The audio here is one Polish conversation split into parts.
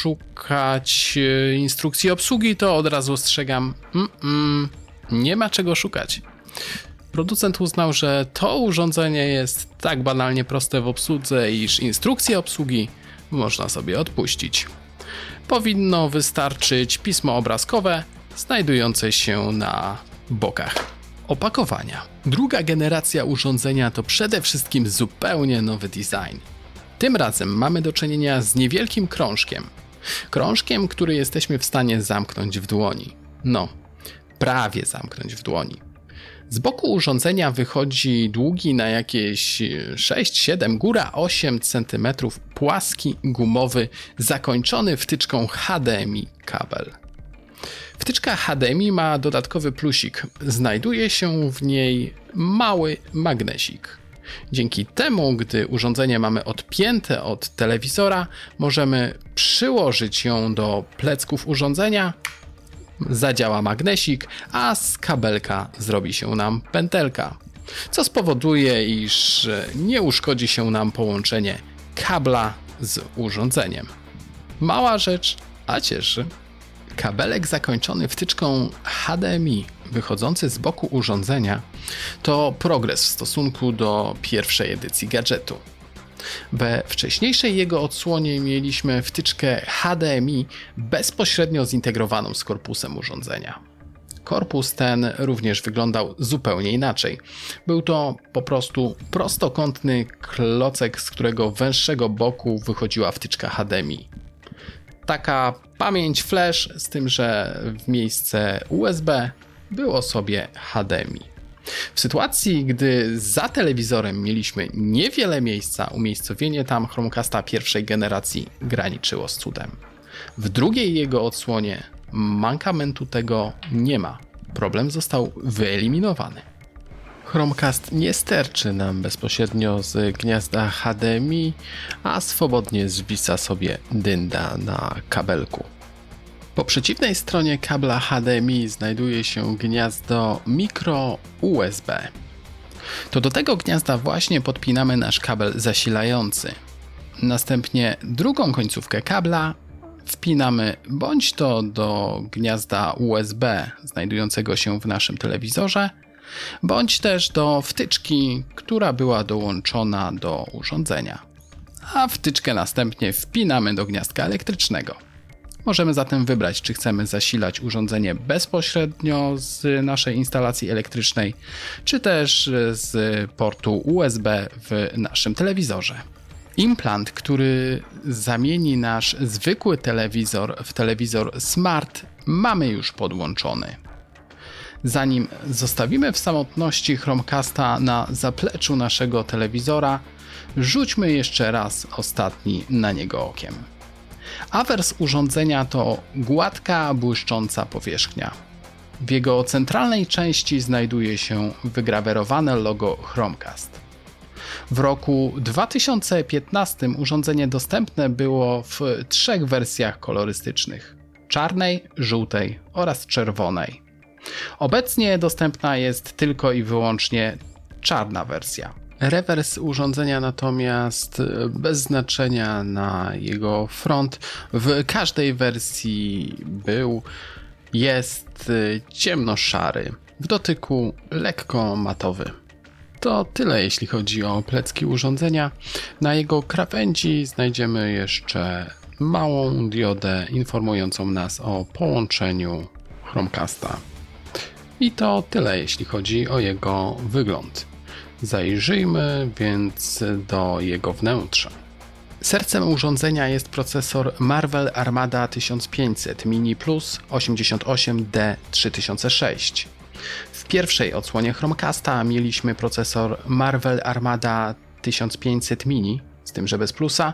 szukać instrukcji obsługi, to od razu ostrzegam, nie ma czego szukać. Producent uznał, że to urządzenie jest tak banalnie proste w obsłudze, iż instrukcję obsługi można sobie odpuścić. Powinno wystarczyć pismo obrazkowe znajdujące się na bokach opakowania. Druga generacja urządzenia to przede wszystkim zupełnie nowy design. Tym razem mamy do czynienia z niewielkim krążkiem. Krążkiem, który jesteśmy w stanie zamknąć w dłoni. No, prawie zamknąć w dłoni. Z boku urządzenia wychodzi długi na jakieś 6, 7, góra 8 cm płaski, gumowy, zakończony wtyczką HDMI kabel. Wtyczka HDMI ma dodatkowy plusik. Znajduje się w niej mały magnesik. Dzięki temu, gdy urządzenie mamy odpięte od telewizora, możemy przyłożyć ją do plecków urządzenia, zadziała magnesik, a z kabelka zrobi się nam pętelka, co spowoduje, iż nie uszkodzi się nam połączenie kabla z urządzeniem. Mała rzecz, a cieszy. Kabelek zakończony wtyczką HDMI wychodzący z boku urządzenia to progres w stosunku do pierwszej edycji gadżetu. We wcześniejszej jego odsłonie mieliśmy wtyczkę HDMI bezpośrednio zintegrowaną z korpusem urządzenia. Korpus ten również wyglądał zupełnie inaczej. Był to po prostu prostokątny klocek, z którego węższego boku wychodziła wtyczka HDMI. Taka pamięć flash, z tym że w miejsce USB było sobie HDMI. W sytuacji, gdy za telewizorem mieliśmy niewiele miejsca, umiejscowienie tam Chromecasta pierwszej generacji graniczyło z cudem. W drugiej jego odsłonie mankamentu tego nie ma. Problem został wyeliminowany. Chromecast nie sterczy nam bezpośrednio z gniazda HDMI, a swobodnie zwisa sobie dynda na kabelku. Po przeciwnej stronie kabla HDMI znajduje się gniazdo micro USB. To do tego gniazda właśnie podpinamy nasz kabel zasilający. Następnie drugą końcówkę kabla wpinamy bądź to do gniazda USB znajdującego się w naszym telewizorze, bądź też do wtyczki, która była dołączona do urządzenia. A wtyczkę następnie wpinamy do gniazdka elektrycznego. Możemy zatem wybrać, czy chcemy zasilać urządzenie bezpośrednio z naszej instalacji elektrycznej, czy też z portu USB w naszym telewizorze. Implant, który zamieni nasz zwykły telewizor w telewizor smart, mamy już podłączony. Zanim zostawimy w samotności Chromecasta na zapleczu naszego telewizora, rzućmy jeszcze raz ostatni na niego okiem. Awers urządzenia to gładka, błyszcząca powierzchnia. W jego centralnej części znajduje się wygrawerowane logo Chromecast. W roku 2015 urządzenie dostępne było w 3 wersjach kolorystycznych: czarnej, żółtej oraz czerwonej. Obecnie dostępna jest tylko i wyłącznie czarna wersja. Rewers urządzenia natomiast bez znaczenia na jego front w każdej wersji jest ciemnoszary, w dotyku lekko matowy. To tyle jeśli chodzi o plecki urządzenia. Na jego krawędzi znajdziemy jeszcze małą diodę informującą nas o połączeniu Chromecasta. I to tyle jeśli chodzi o jego wygląd. Zajrzyjmy więc do jego wnętrza. Sercem urządzenia jest procesor Marvell Armada 1500 Mini Plus 88D3006. W pierwszej odsłonie Chromecasta mieliśmy procesor Marvell Armada 1500 Mini, z tym że bez plusa,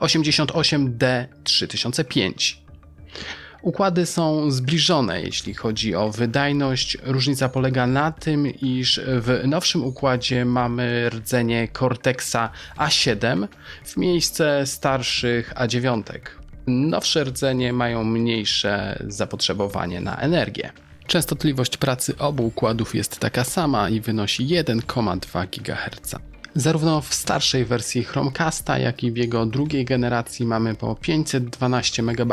88D3005. Układy są zbliżone, jeśli chodzi o wydajność. Różnica polega na tym, iż w nowszym układzie mamy rdzenie Cortexa A7 w miejsce starszych A9. Nowsze rdzenie mają mniejsze zapotrzebowanie na energię. Częstotliwość pracy obu układów jest taka sama i wynosi 1,2 GHz. Zarówno w starszej wersji Chromecasta, jak i w jego drugiej generacji mamy po 512 MB